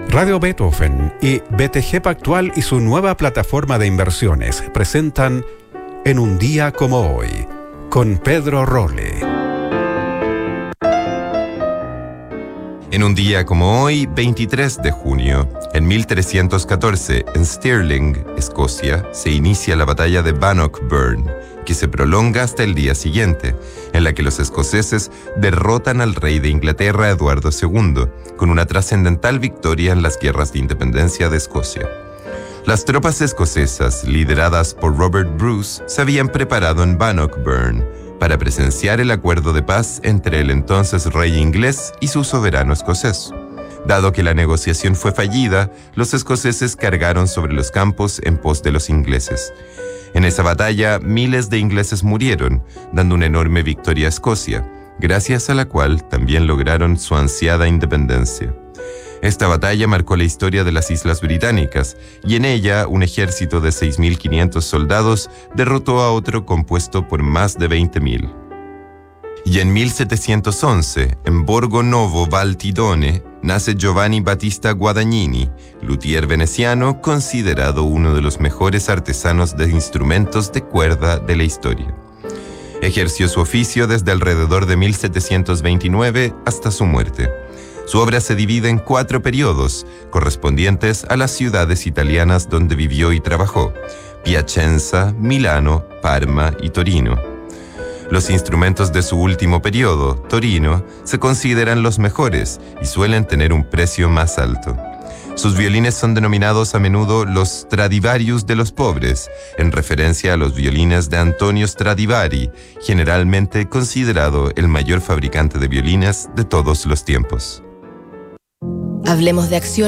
Radio Beethoven y BTG Pactual y su nueva plataforma de inversiones presentan En un día como hoy, con Pedro Rolle. En un día como hoy, 23 de junio, en 1314, en Stirling, Escocia, se inicia la batalla de Bannockburn, que se prolonga hasta el día siguiente, en la que los escoceses derrotan al rey de Inglaterra, Eduardo II, con una trascendental victoria en las guerras de independencia de Escocia. Las tropas escocesas, lideradas por Robert Bruce, se habían preparado en Bannockburn para presenciar el acuerdo de paz entre el entonces rey inglés y su soberano escocés. Dado que la negociación fue fallida, los escoceses cargaron sobre los campos en pos de los ingleses. En esa batalla, miles de ingleses murieron, dando una enorme victoria a Escocia, gracias a la cual también lograron su ansiada independencia. Esta batalla marcó la historia de las Islas Británicas, y en ella un ejército de 6.500 soldados derrotó a otro compuesto por más de 20.000. Y en 1711, en Borgo Novo Val Tidone, nace Giovanni Battista Guadagnini, luthier veneciano considerado uno de los mejores artesanos de instrumentos de cuerda de la historia. Ejerció su oficio desde alrededor de 1729 hasta su muerte. Su obra se divide en 4 periodos, correspondientes a las ciudades italianas donde vivió y trabajó: Piacenza, Milano, Parma y Torino. Los instrumentos de su último periodo, Torino, se consideran los mejores y suelen tener un precio más alto. Sus violines son denominados a menudo los Stradivarius de los pobres, en referencia a los violines de Antonio Stradivari, generalmente considerado el mayor fabricante de violines de todos los tiempos. Hablemos de acción.